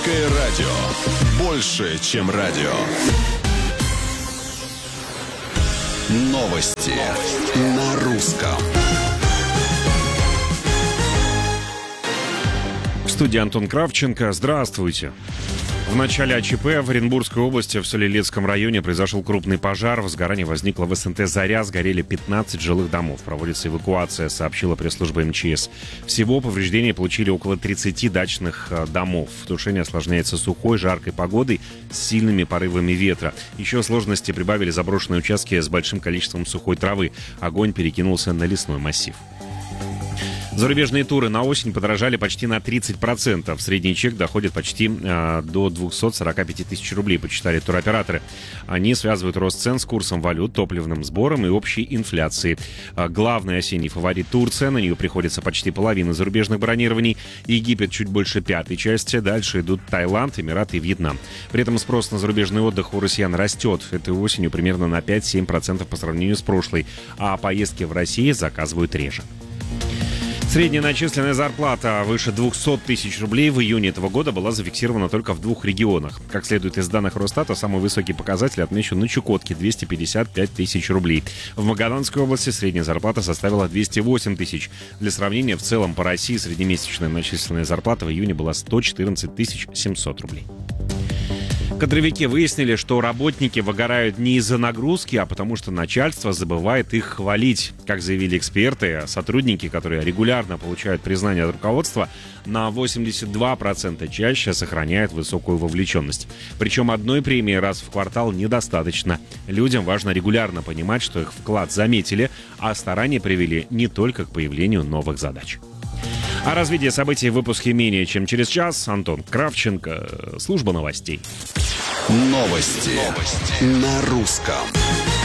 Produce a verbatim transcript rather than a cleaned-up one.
Радио. Больше, чем радио. Новости на русском. В студии Антон Кравченко. Здравствуйте. В начале АЧП в Оренбургской области в Солилецком районе произошел крупный пожар. Возгорание возникло в СНТ «Заря». Сгорели пятнадцать жилых домов. Проводится эвакуация, сообщила пресс-служба МЧС. Всего повреждения получили около тридцати дачных домов. Тушение осложняется сухой, жаркой погодой с сильными порывами ветра. Еще сложности прибавили заброшенные участки с большим количеством сухой травы. Огонь перекинулся на лесной массив. Зарубежные туры на осень подорожали почти на тридцать процентов. Средний чек доходит почти э, до двухсот сорока пяти тысяч рублей, почитали туроператоры. Они связывают рост цен с курсом валют, топливным сбором и общей инфляцией. А главный осенний фаворит Турция. На нее приходится почти половина зарубежных бронирований. Египет чуть больше пятой части. Дальше идут Таиланд, Эмираты и Вьетнам. При этом спрос на зарубежный отдых у россиян растет. Этой осенью примерно на пять-семь процентов по сравнению с прошлой. А поездки в Россию заказывают реже. Средняя начисленная зарплата выше двухсот тысяч рублей в июне этого года была зафиксирована только в двух регионах. Как следует из данных Росстата, самый высокий показатель отмечен на Чукотке – двести пятьдесят пять тысяч рублей. В Магаданской области средняя зарплата составила двести восемь тысяч. Для сравнения, в целом по России среднемесячная начисленная зарплата в июне была сто четырнадцать тысяч семьсот рублей. Кадровики выяснили, что работники выгорают не из-за нагрузки, а потому что начальство забывает их хвалить. Как заявили эксперты, сотрудники, которые регулярно получают признание от руководства, на восемьдесят два процента чаще сохраняют высокую вовлеченность. Причем одной премии раз в квартал недостаточно. Людям важно регулярно понимать, что их вклад заметили, а старания привели не только к появлению новых задач. О развитии событий в выпуске менее чем через час. Антон Кравченко, служба новостей. Новости, Новости. На русском.